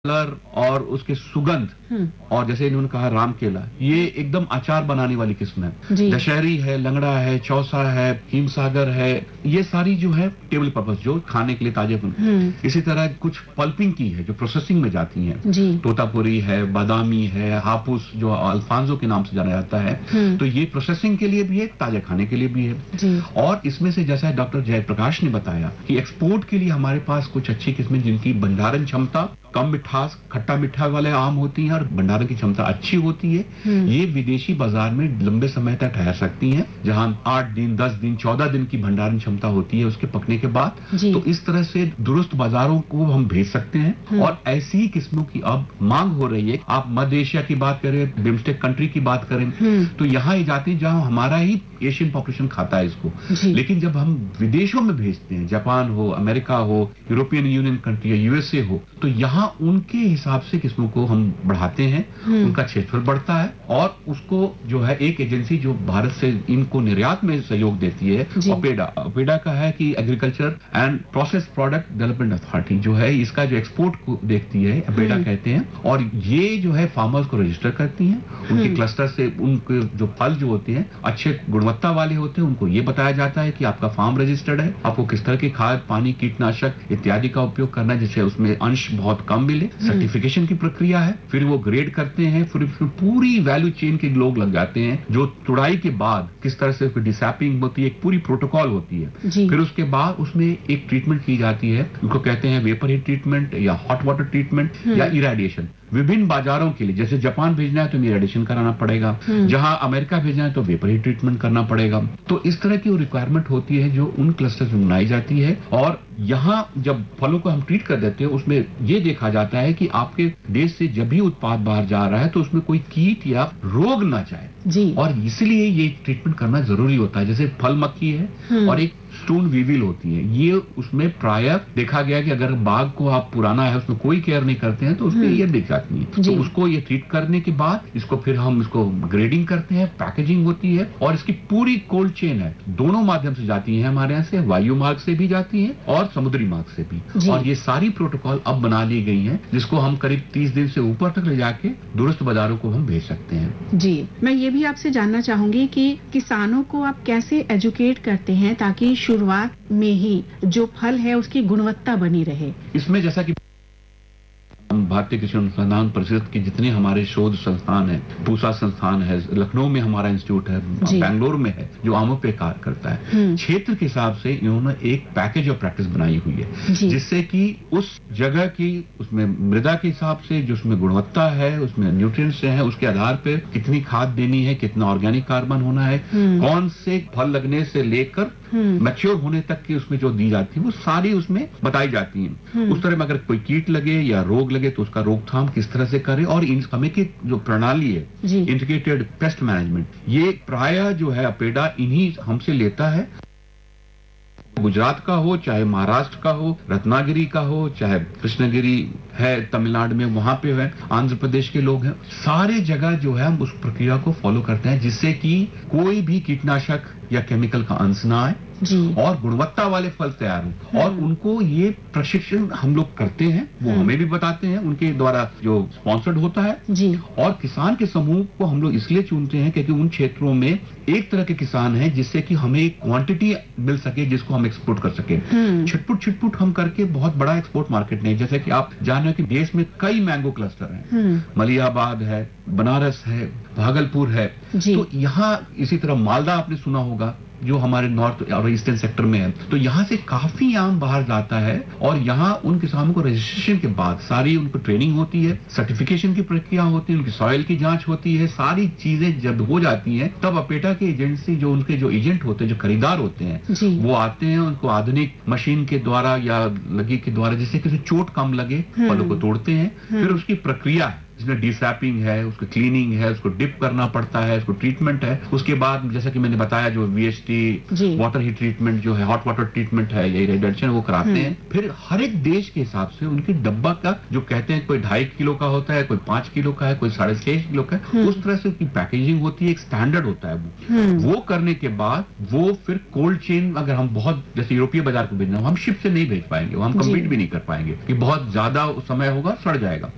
Colour और उसके सुगंध और जैसे इन्होंने कहा राम केला, ये एकदम अचार बनाने वाली किस्म है। दशहरी है, लंगड़ा है, चौसा है, हिमसागर है, ये सारी जो है टेबल पर्पस जो खाने के लिए ताजे इसी तरह कुछ पल्पिंग की है जो प्रोसेसिंग में जाती है। तोतापुरी है, बादामी है, हापुस जो अल्फांसो के नाम से जाना जाता है, तो ये प्रोसेसिंग के लिए भी है, ताजे खाने के लिए भी है। और इसमें से जैसा डॉक्टर जयप्रकाश ने बताया कि एक्सपोर्ट के लिए हमारे पास कुछ अच्छी किस्में जिनकी भंडारण क्षमता कम मिठास, खट्टा मीठा वाले आम होती हैं और भंडारण की क्षमता अच्छी होती है। ये विदेशी बाजार में लंबे समय तक ठहर सकती हैं, जहां 8 दिन, 10 दिन, 14 दिन की भंडारण क्षमता होती है उसके पकने के बाद। तो इस तरह से दुरुस्त बाजारों को हम भेज सकते हैं और ऐसी ही किस्मों की अब मांग हो रही है। आप मध्य एशिया की बात करें, बिम्स्टेक कंट्री की बात करें, तो यहाँ ये जाते हैं जहां हमारा ही एशियन पॉपुलेशन खाता है इसको। लेकिन जब हम विदेशों में भेजते हैं, जापान हो, अमेरिका हो, यूरोपियन यूनियन कंट्री या यूएसए हो, तो यहाँ उनके हिसाब से किस्मों को हम बढ़ाते हैं, उनका क्षेत्रफल बढ़ता है और उसको जो है एक एजेंसी जो भारत से इनको निर्यात में सहयोग देती है, अपेडा का है कि agriculture and process product development authority जो है, इसका जो एक्सपोर्ट को देखती है अपेडा कहते हैं। और ये जो है फार्मर्स को रजिस्टर करती हैं, उनके क्लस्टर से उनके जो फल जो होते हैं अच्छे गुणवत्ता वाले होते हैं, उनको ये बताया जाता है कि आपका फार्म रजिस्टर्ड है, आपको किस तरह की खाद, पानी, कीटनाशक इत्यादि का उपयोग करना है जिससे उसमें अंश बहुत कम मिले। सर्टिफिकेशन की प्रक्रिया है, फिर वो ग्रेड करते हैं, फिर पूरी वैल्यू चेन के लोग लग जाते हैं जो तुड़ाई के बाद किस तरह से डिसैपिंग होती है, एक पूरी प्रोटोकॉल होती है। फिर उसके बाद उसमें एक ट्रीटमेंट की जाती है, उनको कहते हैं वेपर हीट ट्रीटमेंट या हॉट वाटर ट्रीटमेंट या इरेडिएशन। विभिन्न बाजारों के लिए जैसे जापान भेजना है तो इरेडिएशन कराना पड़ेगा, जहां अमेरिका भेजना है तो वेपर हीट ट्रीटमेंट करना पड़ेगा। तो इस तरह की रिक्वायरमेंट होती है जो उन क्लस्टर्स में बनाई जाती है। और यहाँ जब फलों को हम ट्रीट कर देते हैं उसमें ये देखा जाता है कि आपके देश से जब भी उत्पाद बाहर जा रहा है तो उसमें कोई कीट या रोग ना जाए, और इसलिए ये ट्रीटमेंट करना जरूरी होता है। जैसे फल मक्खी है और एक स्टोन वीविल होती है, ये उसमें प्रायः देखा गया कि अगर बाग को आप पुराना है उसमें कोई केयर नहीं करते हैं तो उसमें ये दिख जाती है। तो उसको ये ट्रीट करने के बाद इसको फिर हम इसको ग्रेडिंग करते हैं, पैकेजिंग होती है और इसकी पूरी कोल्ड चेन है, दोनों माध्यम से जाती है हमारे यहाँ से, वायु मार्ग से भी जाती है और समुद्री मार्ग से भी। और ये सारी प्रोटोकॉल अब बना ली गई है जिसको हम करीब 30 दिन से ऊपर तक ले जाके दुरुस्त बाजारों को हम भेज सकते हैं। जी, मैं ये भी आपसे जानना चाहूंगी कि किसानों को आप कैसे एजुकेट करते हैं ताकि शुरुआत में ही जो फल है उसकी गुणवत्ता बनी रहे। इसमें जैसा कि भारतीय कृषि अनुसंधान परिषद के जितने हमारे शोध संस्थान है, पूसा संस्थान है, लखनऊ में हमारा इंस्टीट्यूट है, बेंगलोर में है जो आमों पे कार्य करता है, क्षेत्र के हिसाब से इन्होंने एक पैकेज ऑफ प्रैक्टिस बनाई हुई है जिससे कि उस जगह की उसमें मृदा के हिसाब से जो उसमें गुणवत्ता है, उसमें न्यूट्रिएंट्स है, उसके आधार पर कितनी खाद देनी है, कितना ऑर्गेनिक कार्बन होना है, कौन से फल लगने से लेकर मैच्योर होने तक की उसमें जो दी जाती है वो सारी उसमें बताई जाती है। उस तरह में अगर कोई कीट लगे या रोग लगे तो उसका रोकथाम किस तरह से करें। और इन समय की जो प्रणाली है इंटीग्रेटेड पेस्ट मैनेजमेंट, ये प्रायः जो है अपेडा इन्हीं हमसे लेता है। गुजरात का हो, चाहे महाराष्ट्र का हो, रत्नागिरी का हो, चाहे कृष्णगिरी है तमिलनाडु में, वहां पे है, आंध्र प्रदेश के लोग हैं, सारे जगह जो है हम उस प्रक्रिया को फॉलो करते हैं जिससे कि कोई भी कीटनाशक या केमिकल का अंश ना आए और गुणवत्ता वाले फल तैयार हो। और उनको ये प्रशिक्षण हम लोग करते हैं, वो हमें भी बताते हैं, उनके द्वारा जो स्पॉन्सर्ड होता है। और किसान के समूह को हम लोग इसलिए चुनते हैं क्योंकि उन क्षेत्रों में एक तरह के किसान हैं जिससे कि हमें एक क्वांटिटी मिल सके जिसको हम एक्सपोर्ट कर सके। छिटपुट हम करके बहुत बड़ा एक्सपोर्ट मार्केट नहीं। जैसे कि आप जान रहे कि देश में कई मैंगो क्लस्टर हैं, मलियाबाद है, बनारस है, भागलपुर है, तो यहाँ इसी तरह मालदा आपने सुना होगा जो हमारे नॉर्थ और ईस्टर्न सेक्टर में है। तो यहाँ से काफी आम बाहर जाता है और यहाँ उन किसानों को रजिस्ट्रेशन के बाद सारी उनको ट्रेनिंग होती है, सर्टिफिकेशन की प्रक्रिया होती है, उनकी सॉइल की जांच होती है, सारी चीजें जब हो जाती हैं तब अपेटा के एजेंसी जो उनके जो एजेंट होते हैं, जो खरीदार होते हैं, वो आते हैं, उनको आधुनिक मशीन के द्वारा या लगी के द्वारा जिससे किसी चोट कम लगे फलों को तोड़ते हैं। फिर उसकी प्रक्रिया है जिसमें डिसैपिंग है, उसको क्लीनिंग है, उसको डिप करना पड़ता है, उसको ट्रीटमेंट है। उसके बाद जैसा कि मैंने बताया जो वीएचटी वाटर हीट ट्रीटमेंट जो है, हॉट वाटर ट्रीटमेंट है, ये रेडिएशन वो कराते हैं। फिर हर एक देश के हिसाब से उनकी डब्बा का जो कहते हैं कोई 2.5 किलो का होता है, कोई 5 किलो का है, कोई 6.5 किलो का है, उस तरह से उसकी पैकेजिंग होती है, एक स्टैंडर्ड होता है वो करने के बाद वो फिर कोल्ड चेन, अगर हम बहुत जैसे यूरोपीय बाजार को भेजना हम शिप से नहीं भेज पाएंगे, वो हम कम्पीट भी नहीं कर पाएंगे कि बहुत ज्यादा समय होगा, सड़ जाएगा।